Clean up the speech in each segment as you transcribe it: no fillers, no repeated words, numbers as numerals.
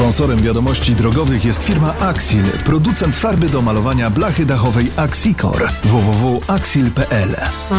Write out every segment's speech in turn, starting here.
Sponsorem wiadomości drogowych jest firma Axil, producent farby do malowania blachy dachowej Axicor. www.axil.pl.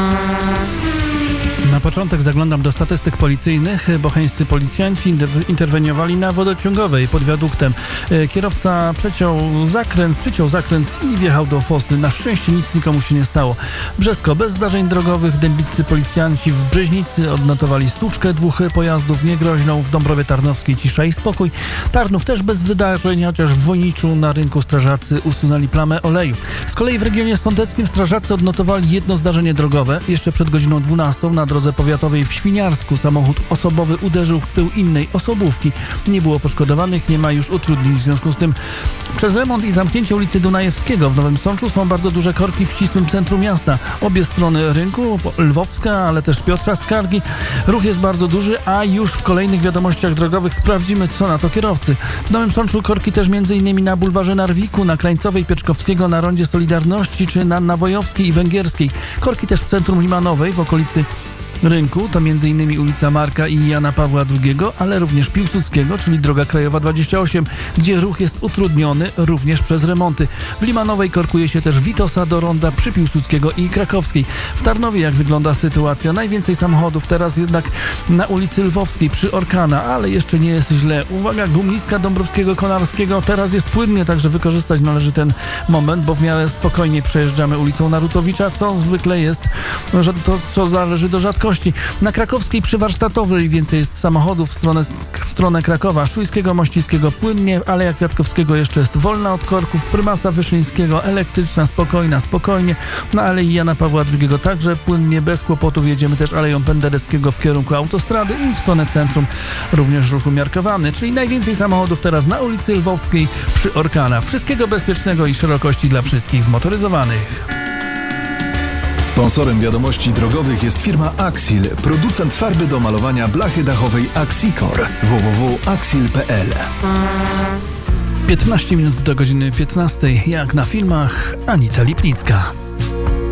Na początek zaglądam do statystyk policyjnych. Bocheńscy policjanci interweniowali na wodociągowej pod wiaduktem. Kierowca przyciął zakręt i wjechał do fosy. Na szczęście nic nikomu się nie stało. Brzesko bez zdarzeń drogowych. Dębiccy policjanci w Brzeźnicy odnotowali stłuczkę 2 pojazdów niegroźną. W Dąbrowie Tarnowskiej cisza i spokój. Tarnów też bez wydarzeń, chociaż w Wojniczu na rynku strażacy usunęli plamę oleju. Z kolei w regionie sądeckim strażacy odnotowali jedno zdarzenie drogowe. Jeszcze przed godziną 12 na drodze powiatowej w Świniarsku samochód osobowy uderzył w tył innej osobówki. Nie było poszkodowanych, nie ma już utrudnień. W związku z tym przez remont i zamknięcie ulicy Dunajewskiego w Nowym Sączu są bardzo duże korki w ścisłym centrum miasta. Obie strony rynku, Lwowska, ale też Piotra Skargi. Ruch jest bardzo duży, a już w kolejnych wiadomościach drogowych sprawdzimy, co na to kierowcy. W Nowym Sączu korki też m.in. na bulwarze Narwiku, na Krańcowej, Pieczkowskiego, na rondzie Solidarności czy na Nawojowskiej i Węgierskiej. Korki też w centrum Limanowej, w okolicy rynku, to m.in. ulica Marka i Jana Pawła II, ale również Piłsudskiego, czyli droga krajowa 28, gdzie ruch jest utrudniony również przez remonty. W Limanowej korkuje się też Witosa do ronda przy Piłsudskiego i Krakowskiej. W Tarnowie jak wygląda sytuacja? Najwięcej samochodów teraz jednak na ulicy Lwowskiej przy Orkana, ale jeszcze nie jest źle. Uwaga, Gumniska, Dąbrowskiego, Konarskiego, teraz jest płynnie, także wykorzystać należy ten moment, bo w miarę spokojnie przejeżdżamy ulicą Narutowicza, co zwykle jest, to co należy do rzadkości. Na Krakowskiej przy Warsztatowej więcej jest samochodów w stronę Krakowa, Szujskiego, Mościskiego płynnie, Aleja Kwiatkowskiego jeszcze jest wolna od korków, Prymasa Wyszyńskiego elektryczna, spokojnie. Na Alei Jana Pawła II także płynnie, bez kłopotów jedziemy też Aleją Pendereckiego w kierunku autostrady i w stronę centrum również ruch umiarkowany, czyli najwięcej samochodów teraz na ulicy Lwowskiej przy Orkana. Wszystkiego bezpiecznego i szerokości dla wszystkich zmotoryzowanych. Sponsorem wiadomości drogowych jest firma Axil, producent farby do malowania blachy dachowej Axicor. www.axil.pl. 15 minut do godziny 15, jak na filmach, Anita Lipnicka.